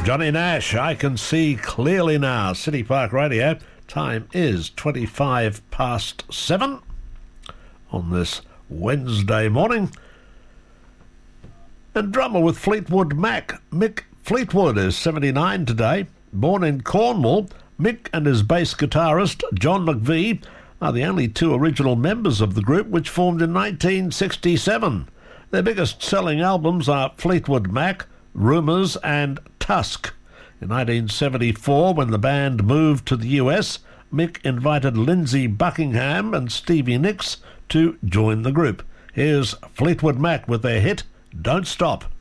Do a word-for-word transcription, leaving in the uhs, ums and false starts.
Johnny Nash, I Can See Clearly Now. City Park Radio. Time is twenty-five past seven on this Wednesday morning. And drummer with Fleetwood Mac, Mick Fleetwood, is seventy-nine today. Born in Cornwall, Mick and his bass guitarist, John McVie, are the only two original members of the group, which formed in nineteen sixty-seven. Their biggest selling albums are Fleetwood Mac, Rumours and Tusk. In nineteen seventy-four, when the band moved to the U S, Mick invited Lindsey Buckingham and Stevie Nicks to join the group. Here's Fleetwood Mac with their hit, Don't Stop.